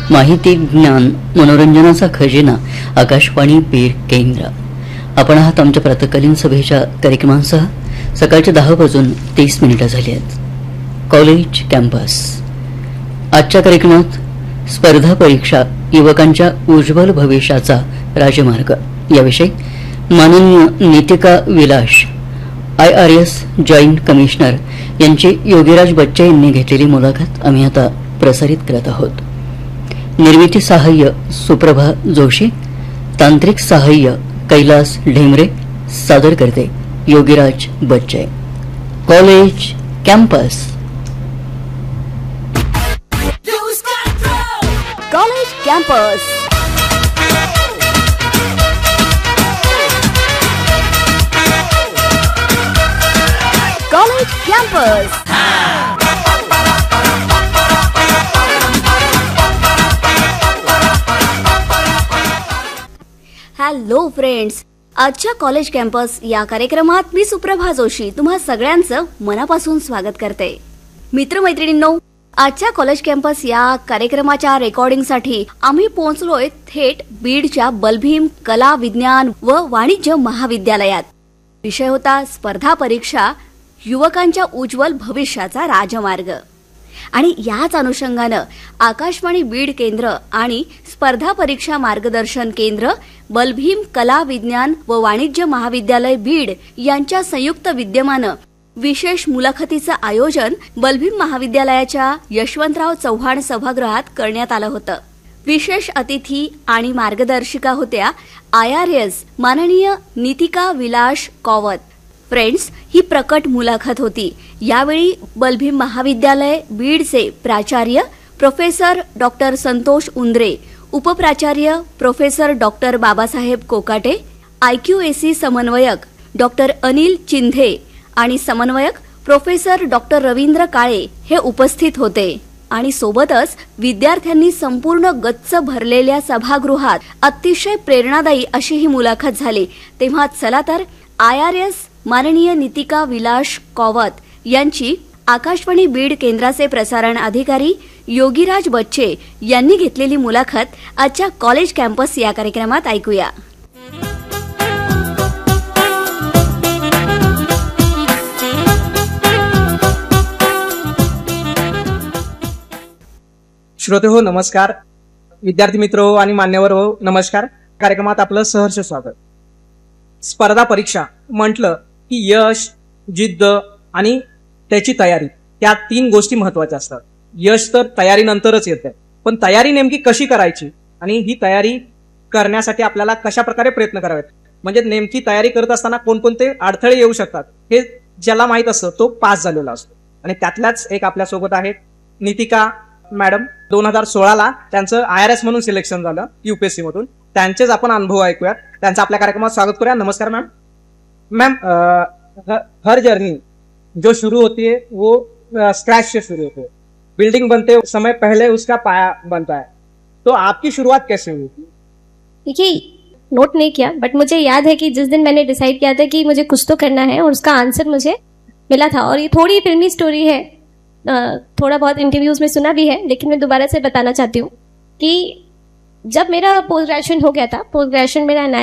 माहिती, ज्ञान, मनोरंजनाचा खजिना आकाशवाणी बीड केंद्र. आपण आहात आमच्या प्रातःकालीन सभेच्या कार्यक्रमांसह. सकाळचे 10:30 झाले आहेत. College campus. आजच्या कार्यक्रमात स्पर्धा परीक्षा युवकांच्या उज्ज्वल भविष्याचा राजमार्ग याविषयी माननीय Nitika Vilas IRS joint commissioner यांची योगीराज बच्चे यांनी घेतलेली मुलाखत आम्ही आता प्रसारित करत आहोत. निर्मिती सहाय्य सुप्रभा जोशी, तांत्रिक सहाय्य कैलास ढेमरे, सादर करते योगीराज बच्चे. College campus. College campus. College campus. Hello friends, आजच्या कॉलेज कॅम्पस या कार्यक्रमात मी सुप्रभा जोशी तुम्हा सगळ्यांचं मनापासून स्वागत करते. मित्रमैत्रिणींनो, आजच्या कॉलेज कॅम्पस या कार्यक्रमाच्या रेकॉर्डिंगसाठी आम्ही पोहोचलोय थेट बीडच्या बलभीम कला विज्ञान व वाणिज्य महाविद्यालयात. विषय होता स्पर्धा परीक्षा युवकांच्या उज्ज्वल भविष्याचा राजमार्ग. आणि याच अनुषंगानं आकाशवाणी बीड केंद्र आणि स्पर्धा परीक्षा मार्गदर्शन केंद्र बलभीम कला विज्ञान व वाणिज्य महाविद्यालय बीड यांच्या संयुक्त विद्यमानं विशेष मुलाखतीचं आयोजन बलभीम महाविद्यालयाच्या यशवंतराव चव्हाण सभागृहात करण्यात आलं होतं. विशेष अतिथी आणि मार्गदर्शिका होत्या IRS माननीय नीतिका विलास कॉवत. फ्रेंड्स, ही प्रकट मुलाखत होती. यावेळी बलभीम महाविद्यालय बीडचे प्राचार्य professor doctor Santosh Undre, उपप्राचार्य professor doctor Babasaheb Kokate, IQAC समन्वयक डॉक्टर अनिल चिंधे आणि समन्वयक प्रोफेसर डॉक्टर रवींद्र काळे हे उपस्थित होते. आणि सोबतच विद्यार्थ्यांनी संपूर्ण गच्च भरलेल्या सभागृहात अतिशय प्रेरणादायी अशी ही मुलाखत झाली. तेव्हा चला तर IRS माननीय नीतिका विलास कॉवत यांची आकाशवाणी बीड केंद्राचे प्रसारण अधिकारी योगीराज बच्चे यांनी घेतलेली मुलाखत आजच्या कॉलेज कॅम्पस या कार्यक्रमात ऐकूया. श्रोते हो, नमस्कार. विद्यार्थी मित्र हो आणि मान्यवर हो, नमस्कार. कार्यक्रमात आपलं सहर्ष स्वागत. स्पर्धा परीक्षा म्हटलं की यश, जिद्द आणि त्याची तयारी, त्या 3 गोष्टी महत्वाच्या असतात. यश तर तयारीनंतरच येतं, पण तयारी नेमकी कशी करायची आणि ही तयारी करण्यासाठी आपल्याला कशा प्रकारे प्रयत्न करावेत, म्हणजे नेमकी तयारी करत असताना कोणकोणते अडथळे येऊ शकतात हे ज्याला माहित असतं तो पास झालेला असतो. आणि त्यातल्याच एक आपल्यासोबत आहेत नीतिका मॅडम. 2016ला त्यांचं IRS म्हणून सिलेक्शन झालं UPSC मधून. त्यांचेच आपण अनुभव ऐकूयात. त्यांचं आपल्या कार्यक्रमात स्वागत करूया. नमस्कार मॅम. मैम, हर जर्नी जो शुरू होती है वो स्क्रैच से शुरू होती है. बिल्डिंग बनते समय पहले उसका पाया बनता है. तो आपकी शुरुआत कैसे हुई? देखिए, नोट नहीं किया, बट मुझे याद है कि जिस दिन मैंने डिसाइड किया था कि मुझे कुछ तो करना है और उसका आंसर मुझे मिला था. और ये थोड़ी फिल्मी स्टोरी है, थोड़ा बहुत इंटरव्यूज में सुना भी है, लेकिन मैं दोबारा से बताना चाहती हूँ कि जब मेरा पोस्ट ग्रेजुएशन हो गया था, पोस्ट ग्रेजुएशन मेरा